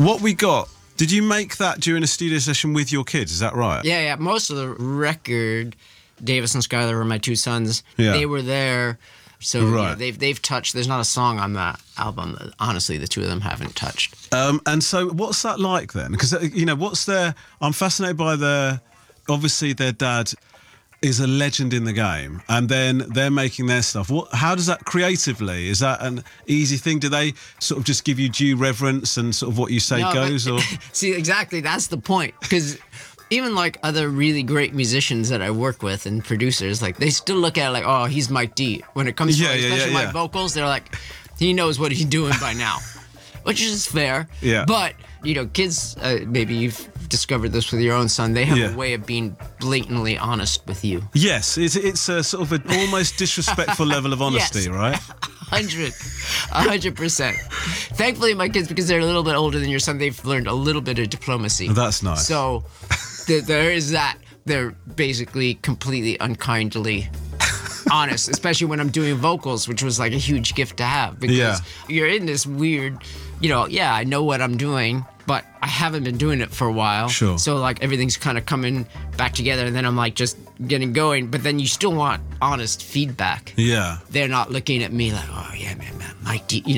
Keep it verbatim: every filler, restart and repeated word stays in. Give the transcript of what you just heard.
What we got? Did you make that during a studio session with your kids? Is that right? Yeah, yeah. Most of the record, Davis and Skylar were my two sons. Yeah. They were there. So Right. you know, they've they've touched. There's not a song on that album that honestly the two of them haven't touched. Um, and so, what's that like then? Because you know, what's their? I'm fascinated by their. Obviously, their dad is a legend in the game, and then they're making their stuff. What? How does that creatively? Is that an easy thing? Do they sort of just give you due reverence and sort of what you say No, goes? but- Or See, exactly. That's the point. Because even like other really great musicians that I work with and producers, like they still look at it like, oh, he's Mike D. When it comes Yeah, to like, yeah, especially yeah, my yeah. vocals, they're like, he knows what he's doing by now, which is fair. Yeah. But you know, kids, uh, maybe you've discovered this with your own son. They have Yeah. a way of being blatantly honest with you. yes, it's it's a sort of an almost disrespectful level of honesty, Yes. right? Hundred, a hundred percent. Thankfully, my kids, because they're a little bit older than your son, they've learned a little bit of diplomacy. That's nice. So th- there is that. They're basically completely unkindly honest, especially when I'm doing vocals, which was like a huge gift to have because Yeah. you're in this weird, you know, yeah, I know what I'm doing, but I haven't been doing it for a while. Sure. So like everything's kind of coming back together, and then I'm like just getting going, but then you still want honest feedback. Yeah. They're not looking at me like, oh yeah, man, man, Mike D. You